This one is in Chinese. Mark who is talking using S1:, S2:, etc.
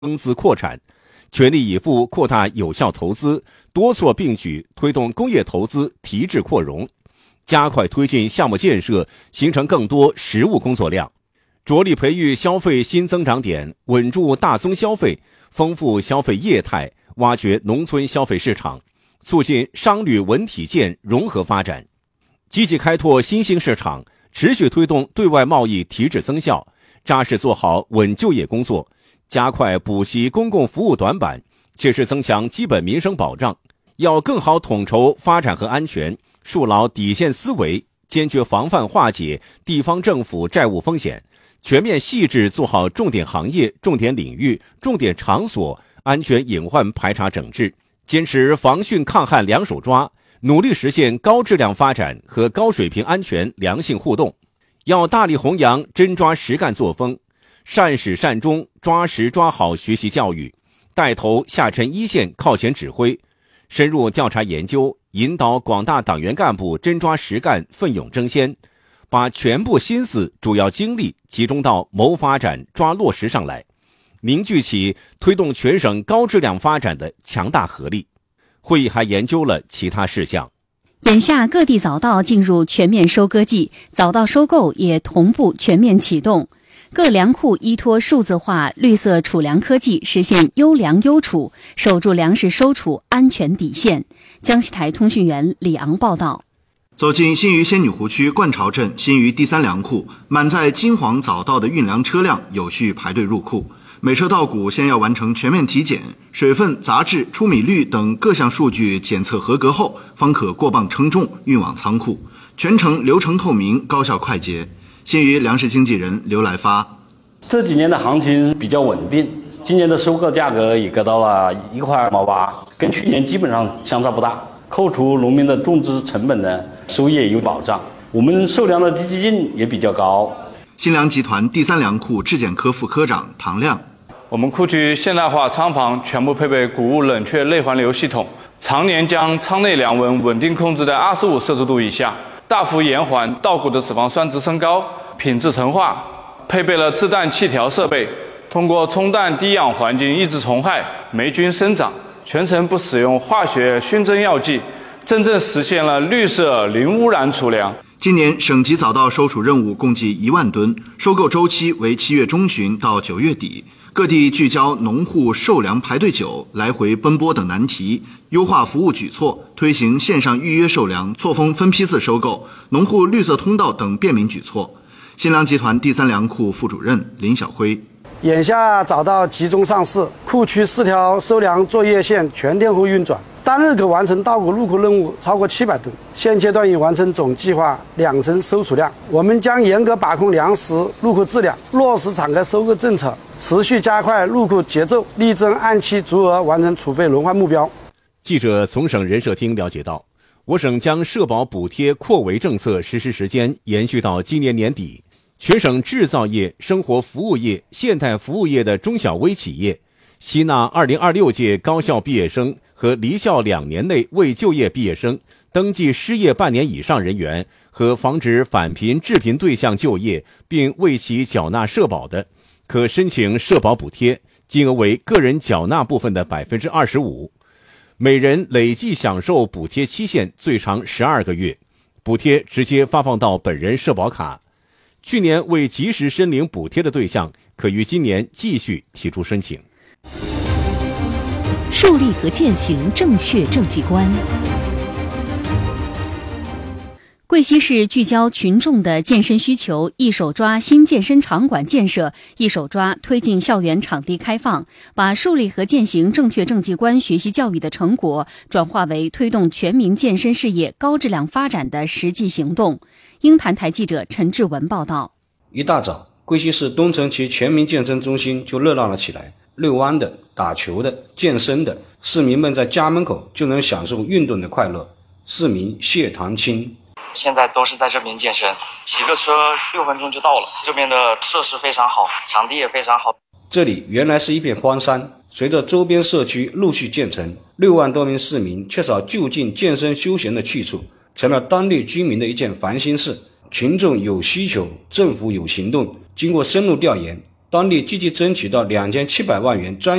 S1: 增资扩产，全力以赴扩大有效投资，多措并举推动工业投资提质扩容，加快推进项目建设，形成更多实务工作量，着力培育消费新增长点，稳住大宗消费，丰富消费业态，挖掘农村消费市场，促进商旅文体建融合发展，积极开拓新兴市场，持续推动对外贸易提质增效，扎实做好稳就业工作，加快补齐公共服务短板，切实增强基本民生保障。要更好统筹发展和安全，树牢底线思维，坚决防范化解地方政府债务风险，全面细致做好重点行业、重点领域、重点场所安全隐患排查整治，坚持防汛抗旱两手抓，努力实现高质量发展和高水平安全良性互动。要大力弘扬真抓实干作风，善始善终、抓实抓好学习教育，带头下沉一线靠前指挥，深入调查研究，引导广大党员干部真抓实干、奋勇争先，把全部心思、主要精力集中到谋发展、抓落实上来，凝聚起推动全省高质量发展的强大合力。会议还研究了其他事项。
S2: 眼下各地早稻进入全面收割季，早稻收购也同步全面启动。各粮库依托数字化、绿色储粮科技，实现优粮优储，守住粮食收储安全底线。江西台通讯员李昂报道。
S3: 走进新余仙女湖区冠潮镇新余第3粮库，满载金黄早稻的运粮车辆有序排队入库。每车稻谷先要完成全面体检，水分、杂质、出米率等各项数据检测合格后，方可过磅称重运往仓库，全程流程透明、高效快捷。新余粮食经纪人刘来发：
S4: 这几年的行情比较稳定，今年的收购价格也达到了1块2毛8，跟去年基本上相差不大。扣除农民的种植成本呢，收益也有保障。我们收粮的积极性也比较高。
S3: 新粮集团第3粮库质检科副科长唐亮：
S5: 我们库区现代化仓房全部配备谷物冷却内环流系统，常年将仓内粮温稳定控制在25摄氏度以下，大幅延缓稻谷的脂肪酸值升高、品质陈化。配备了制氮气调设备，通过冲淡低氧环境抑制虫害、霉菌生长，全程不使用化学熏蒸药剂，真正实现了绿色零污染储粮。
S3: 今年省级早稻收储任务共计1万吨，收购周期为7月中旬到9月底。各地聚焦农户售粮排队久、来回奔波等难题，优化服务举措，推行线上预约售粮、错峰分批次收购、农户绿色通道等便民举措。新粮集团第3粮库副主任林晓辉：
S6: 眼下早稻集中上市，库区4条收粮作业线全天候运转，单日可完成稻谷入库任务超过700吨，现阶段已完成总计划2成收储量。我们将严格把控粮食入库质量，落实敞开收购政策，持续加快入库节奏，力争按期足额完成储备轮换目标。
S1: 记者从省人社厅了解到，我省将社保补贴扩围政策实施时间延续到今年年底，全省制造业、生活服务业、现代服务业的中小微企业吸纳2026届高校毕业生和离校2年内未就业毕业生、登记失业半年以上人员和防止返贫致贫对象就业并为其缴纳社保的，可申请社保补贴，金额为个人缴纳部分的25%，每人累计享受补贴期限最长12个月，补贴直接发放到本人社保卡。去年未及时申领补贴的对象，可于今年继续提出申请。
S7: 树立和践行正确政绩观。
S2: 贵溪市聚焦群众的健身需求，一手抓新健身场馆建设，一手抓推进校园场地开放，把树立和践行正确政绩观学习教育的成果转化为推动全民健身事业高质量发展的实际行动。鹰潭台记者陈志文报道。
S8: 一大早，贵溪市东城区全民健身中心就热闹了起来，遛弯的、打球的、健身的，市民们在家门口就能享受运动的快乐。市民谢唐清：
S9: 现在都是在这边健身，骑个车6分钟就到了。这边的设施非常好，场地也非常好。
S8: 这里原来是一片荒山，随着周边社区陆续建成，6万多名市民缺少就近健身休闲的去处，成了当地居民的一件烦心事。群众有需求，政府有行动。经过深入调研， 当地积极争取到2700万元专